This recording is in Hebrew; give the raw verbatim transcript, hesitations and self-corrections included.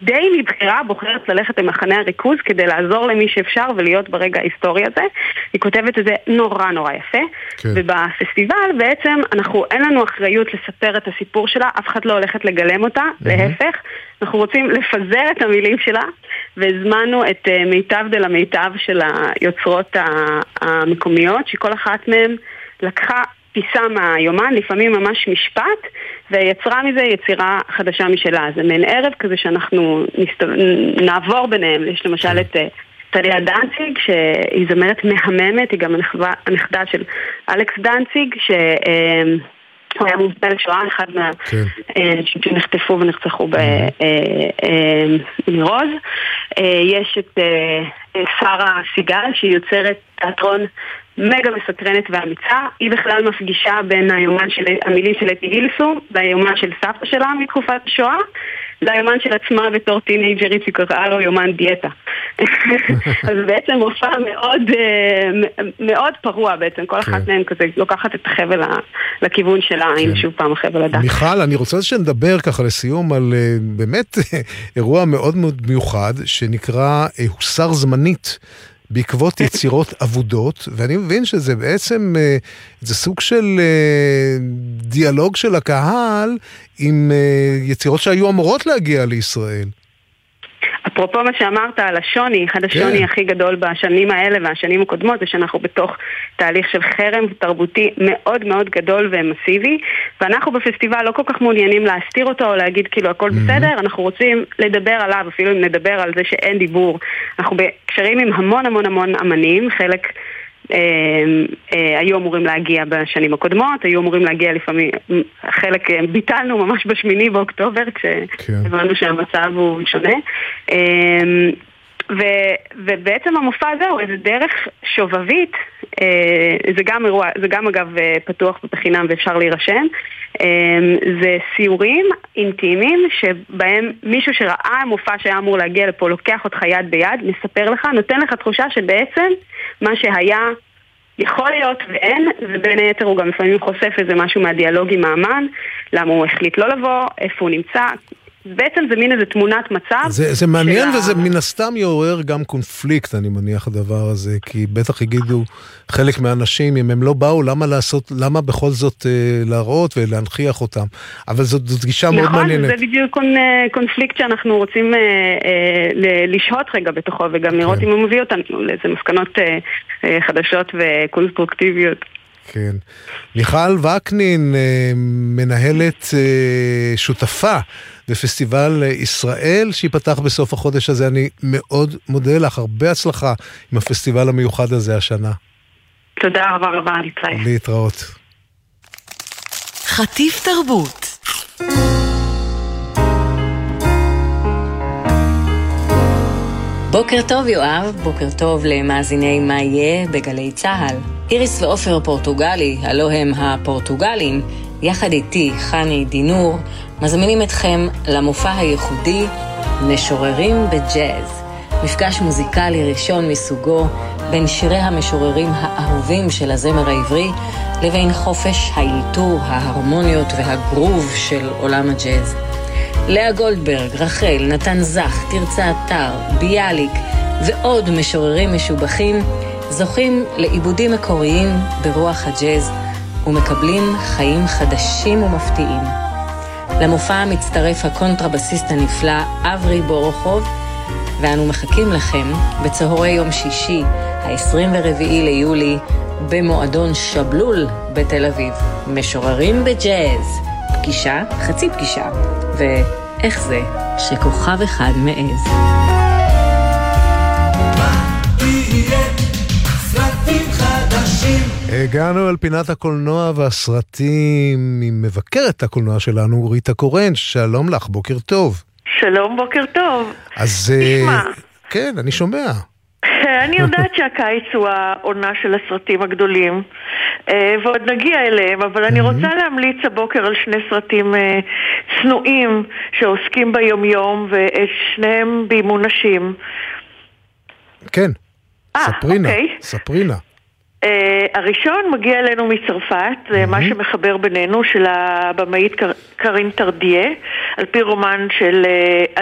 די מבחירה בוחרת ללכת למחנה הריכוז כדי לעזור למי שאפשר ולהיות ברגע ההיסטורי הזה. היא כותבת את זה נורא נורא יפה. כן. ובפסטיבל בעצם אנחנו, אין לנו אחריות לספר את הסיפור שלה, אף אחד לא הולכת לגלם אותה, mm-hmm. להפך. אנחנו רוצים לפזר את המילים שלה, והזמנו את uh, מיטב דל המיטב של היוצרות המקומיות, שכל אחת מהן לקחה פיסה מהיומן, לפעמים ממש משפט, ויצרה מזה יצירה חדשה משלה. זה מעין ערב כזה שאנחנו נסתו... נעבור ביניהם. יש למשל את טליה דנציג, שהיא זמרת מהממת, היא גם הנכדה של אלכס דנציג, ש... הוא היה מובטל לשואה, אחד מהאנשים שנחטפו ונרצחו בנירוז. יש את שרה סיגל, שהיא יוצרת תיאטרון מגה מסקרנת ואמיצה. היא בכלל מפגישה בין היומן של המילים של אתי גילסו והיומן של סבתא שלה מתקופת השואה ליומן של עצמה בתור טינייג'רית שקראה לו יומן דיאטה. אז בעצם מופע מאוד מאוד פרוע בעצם, כל אחת מהן כזה לוקחת את החבל לכיוון שלה, הנה שוב פעם החבל הדק. מיכל, אני רוצה שנדבר ככה לסיום על באמת אירוע מאוד מאוד מיוחד שנקרא הוסר זמנית בעקבות יצירות עבודות, ואני מבין שזה בעצם, זה סוג של דיאלוג של הקהל עם יצירות שהיו אמורות להגיע לישראל. אפרופו מה שאמרת על השוני, אחד השוני כן. הכי גדול בשנים האלה והשנים הקודמות, זה שאנחנו בתוך תהליך של חרם תרבותי מאוד מאוד גדול ומסיבי, ואנחנו בפסטיבל לא כל כך מעוניינים להסתיר אותו או להגיד כאילו הכל mm-hmm. בסדר, אנחנו רוצים לדבר עליו, אפילו אם נדבר על זה שאין דיבור. אנחנו בקשרים עם המון המון המון אמנים, חלק אה, אה, היו אמורים להגיע בשנים הקודמות, היו אמורים להגיע לפעמים, חלק אה, ביטלנו ממש בשמיני באוקטובר, כשהבנו כן. שהמצב הוא שונה. אה, ו- ובעצם המופע הזה הוא איזה דרך שובבית, אה, זה גם אירוע, זה גם אגב פתוח בחינם ואפשר להירשם, אה, זה סיורים אינטימיים שבהם מישהו שראה המופע שהיה אמור להגיע לפה לוקח אותך יד ביד, מספר לך, נותן לך תחושה שבעצם מה שהיה יכול להיות ואין, ובין היתר הוא גם לפעמים חושף איזה משהו מהדיאלוג עם האמן, למה הוא החליט לא לבוא, איפה הוא נמצא. בעצם זה מין איזה תמונת מצב. זה, זה מעניין שלה... וזה מן הסתם יעורר גם קונפליקט, אני מניח הדבר הזה, כי בטח יגידו חלק מהאנשים, אם הם לא באו, למה לעשות, למה בכל זאת אה, להראות ולהנחיח אותם. אבל זאת, זאת גישה נכון, מאוד מעניינת. נכון, זה בדיוק קונ, קונפליקט שאנחנו רוצים אה, אה, לשהות רגע בתוכו, וגם לראות כן. אם הוא מביא אותנו לאיזה מסקנות אה, אה, חדשות וקונסטרוקטיביות. כן. מיכל וקנין, מנהלת שותפה בפסטיבל ישראל שיפתח בסוף החודש הזה. אני מאוד מודה לך, הרבה הצלחה עם הפסטיבל המיוחד הזה השנה. תודה רבה רבה, להתראות. להתראות. חטיף תרבות. בוקר טוב יואב, בוקר טוב למאזיני מה יהיה בגלי צהל. איריס ואופר פורטוגלי, הלא הם הפורטוגלים, יחד איתי חני דינור, מזמינים אתכם למופע הייחודי משוררים בג'אז. מפגש מוזיקלי ראשון מסוגו בין שירי המשוררים האהובים של הזמר העברי לבין חופש האלתור, ההרמוניות והגרוב של עולם הג'אז. לאה גולדברג, רחל, נתן זך, תרצה אתר, ביאליק ועוד משוררים משובחים זוכים לעיבודים מקוריים ברוח הג'אז ומקבלים חיים חדשים ומפתיעים. למופע מצטרף הקונטרבסיסט הנפלא אברי בורוכוב, ואנו מחכים לכם בצהרי יום שישי, ה-עשרים וארבעה ליולי, במועדון שבלול בתל אביב. משוררים בג'אז, פגישה, חצי פגישה, ואיך זה שכוכב אחד מעז. הגענו על פינת הקולנוע והסרטים עם מבקרת הקולנוע שלנו, ריטה קורן. שלום לך, בוקר טוב. שלום, בוקר טוב. אז תשמע. כן, אני שומע. אני יודעת שהקיץ הוא העונה של הסרטים הגדולים, ועוד נגיע אליהם, אבל אני רוצה להמליץ הבוקר על שני סרטים צנועים שעוסקים ביום-יום, ושניהם באימון נשים. כן, ספרינה, ספרינה. Uh, הראשון מגיע אלינו מצרפת, זה mm-hmm. מה שמחבר בינינו, של הבמאית קרין טרדיה, על פי רומן של uh,